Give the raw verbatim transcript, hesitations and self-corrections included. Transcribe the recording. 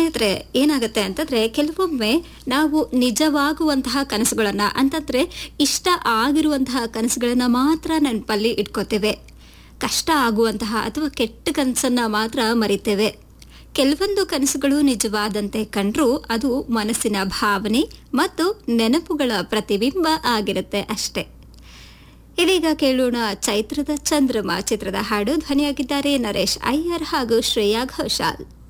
ಸ್ನೇಹಿತರೆ, ಏನಾಗುತ್ತೆ ಅಂತಂದರೆ ಕೆಲವೊಮ್ಮೆ ನಾವು ನಿಜವಾಗುವಂತಹ ಕನಸುಗಳನ್ನು ಅಂತಂದರೆ ಇಷ್ಟ ಆಗಿರುವಂತಹ ಕನಸುಗಳನ್ನು ಮಾತ್ರ ನೆನಪಲ್ಲಿ ಇಟ್ಕೋತೇವೆ. ಕಷ್ಟ ಆಗುವಂತಹ ಅಥವಾ ಕೆಟ್ಟ ಕನಸನ್ನು ಮಾತ್ರ ಮರಿತೇವೆ. ಕೆಲವೊಂದು ಕನಸುಗಳು ನಿಜವಾದಂತೆ ಕಂಡ್ರೂ ಅದು ಮನಸ್ಸಿನ ಭಾವನೆ ಮತ್ತು ನೆನಪುಗಳ ಪ್ರತಿಬಿಂಬ ಆಗಿರುತ್ತೆ ಅಷ್ಟೇ. ಇದೀಗ ಕೇಳೋಣ ಚೈತ್ರದ ಚಂದ್ರಮ ಚಿತ್ರದ ಹಾಡು. ಧ್ವನಿಯಾಗಿದ್ದಾರೆ ನರೇಶ್ ಅಯ್ಯರ್ ಹಾಗೂ ಶ್ರೇಯಾ ಘೋಷಾಲ್.